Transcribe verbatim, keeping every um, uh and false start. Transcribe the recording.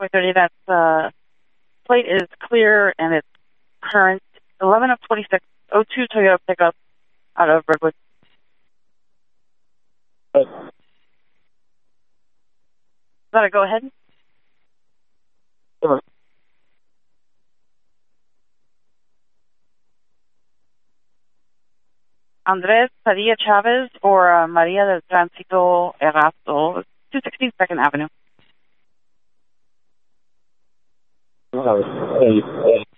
four thirty. That's uh, plate is clear and it's current. eleven of twenty-six oh two Toyota pickup out of Redwood. Hey. Gotta go ahead. Sure. Andres Padilla Chavez for uh, Maria del Tránsito Erasto, two sixteen Second Avenue. Hey, hey.